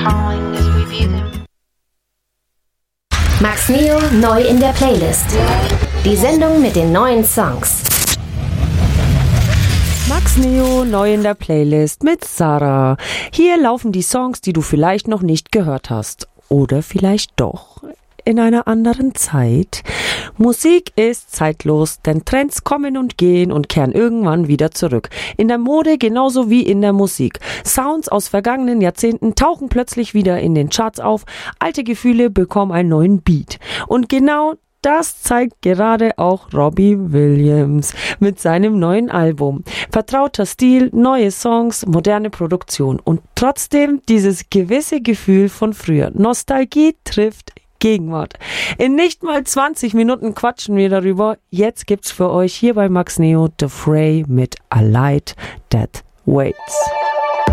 Max Neo neu in der Playlist. Die Sendung mit den neuen Songs. Max Neo neu in der Playlist mit Sarah. Hier laufen die Songs, die du vielleicht noch nicht gehört hast. Oder vielleicht doch in einer anderen Zeit. Musik ist zeitlos, denn Trends kommen und gehen und kehren irgendwann wieder zurück. In der Mode genauso wie in der Musik. Sounds aus vergangenen Jahrzehnten tauchen plötzlich wieder in den Charts auf. Alte Gefühle bekommen einen neuen Beat. Und genau das zeigt gerade auch Robbie Williams mit seinem neuen Album. Vertrauter Stil, neue Songs, moderne Produktion und trotzdem dieses gewisse Gefühl von früher. Nostalgie trifft Gegenwart. In nicht mal 20 Minuten quatschen wir darüber. Jetzt gibt's für euch hier bei Max Neo The Fray mit A Light That Waits.